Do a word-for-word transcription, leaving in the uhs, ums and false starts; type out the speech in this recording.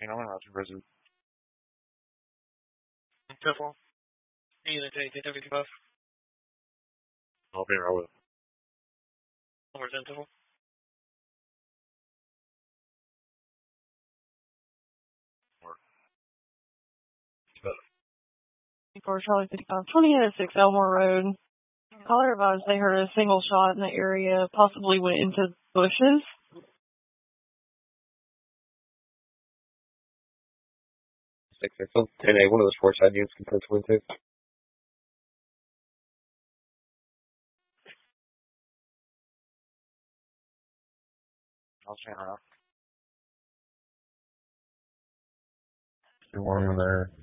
Channel and Roger Reserve. Temple. Unit J T W fifty-five. I'll be right with it. Where's in Temple? For Charlie fifty-five twenty at six Elmore Road. Caller advised they heard a single shot in the area, possibly went into bushes. six six ten A, one of those four side units compared to Winter. I'll stand around. Still warm in there.